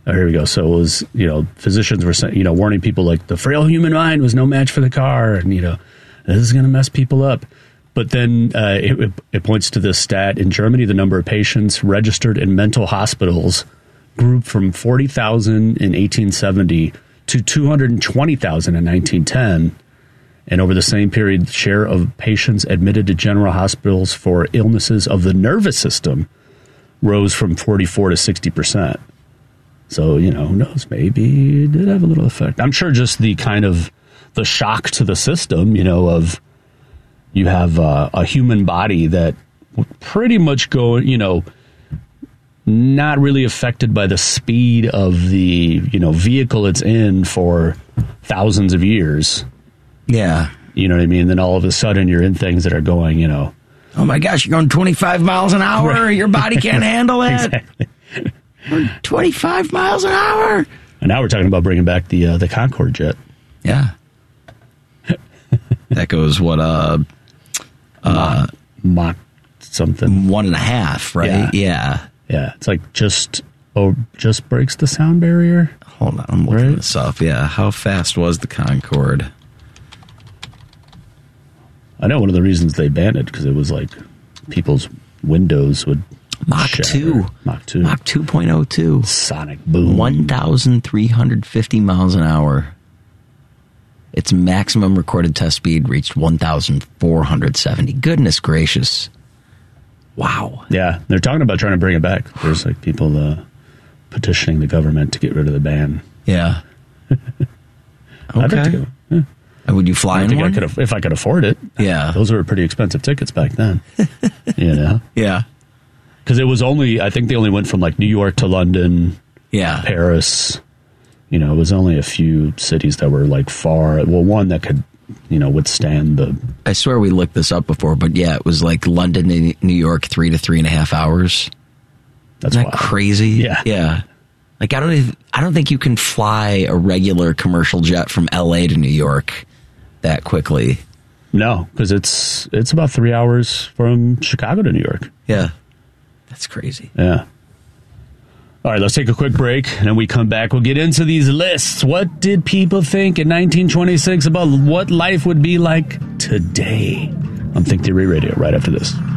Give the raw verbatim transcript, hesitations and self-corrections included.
Oh, here we go. So it was, you know, physicians were saying, you know, warning people like the frail human mind was no match for the car, and, you know, this is going to mess people up. But then uh, it, it points to this stat. In Germany, the number of patients registered in mental hospitals grew from forty thousand in eighteen seventy to two hundred twenty thousand in nineteen ten. And over the same period, the share of patients admitted to general hospitals for illnesses of the nervous system rose from forty-four to sixty percent. So, you know, who knows? Maybe it did have a little effect. I'm sure just the kind of the shock to the system, you know, of you have uh, a human body that pretty much go, you know, not really affected by the speed of the, you know, vehicle it's in for thousands of years. Yeah. You know what I mean? Then all of a sudden you're in things that are going, you know. Oh my gosh, you're going twenty-five miles an hour? Right. Your body can't handle it? Exactly. twenty-five miles an hour? And now we're talking about bringing back the uh, the Concorde jet. Yeah. That goes, what, uh... uh Mach, Mach something. One and a half, right? Yeah. Yeah. Yeah, it's like just oh, just breaks the sound barrier. Hold on, I'm looking Right? this up. Yeah, how fast was the Concorde? I know one of the reasons they banned it because it was like people's windows would Mach shatter. two. Mach two. Mach two point oh two. Sonic boom. one thousand three hundred fifty miles an hour. Its maximum recorded test speed reached one thousand four hundred seventy. Goodness gracious. Wow. Yeah, they're talking about trying to bring it back. There's like people uh, petitioning the government to get rid of the ban. Yeah. I'd like to Okay. go. Yeah. And would you fly I in think I one? could, if I could afford it. Yeah. Those were pretty expensive tickets back then. You know, Yeah. because it was only, I think they only went from like New York to London, Yeah. Paris. You know, it was only a few cities that were like far. Well, one that could, you know, withstand the. I swear we looked this up before, but yeah, it was like London to New York, three to three and a half hours. That's Isn't that wild. crazy? Yeah. Yeah. Like I don't, even, I don't think you can fly a regular commercial jet from L A to New York that quickly. No, because it's it's about three hours from Chicago to New York. Yeah. That's crazy. Yeah. All right, let's take a quick break, and then we come back. We'll get into these lists. What did people think in nineteen twenty-six about what life would be like today? On Think Theory Radio right after this.